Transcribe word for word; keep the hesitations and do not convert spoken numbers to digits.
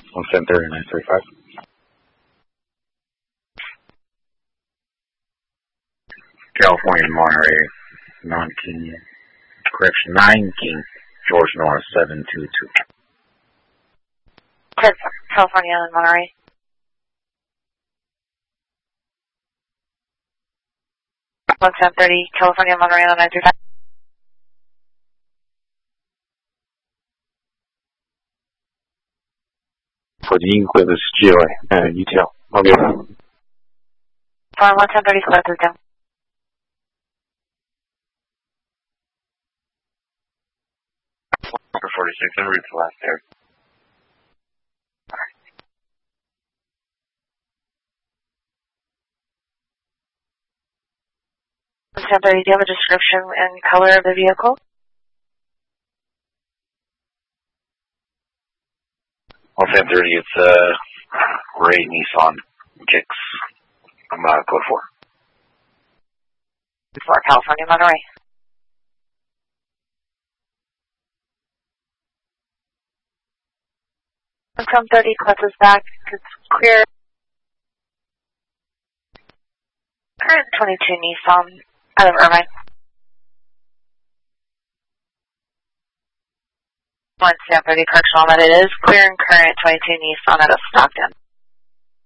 one seven thirty, nine thirty-five. California, Monterey, non-King, correction, nine King, George North, seven two two. California, Monterey. one ten thirty, California, Monterey, on nine three five. For the Inquis G O A, uh, U T L. Okay. For one ten thirty, clear through down. forty-six, en route to last air. one ten thirty, do you have a description and color of the vehicle? one ten thirty, it's a gray Nissan Kicks. I'm uh, code four. For California, Monterey. one ten thirty, clutches back, it's clear. Current twenty-two Nissan out of Irvine. one ten thirty, correctional that it is clear and current twenty-two Nissan out of Stockton.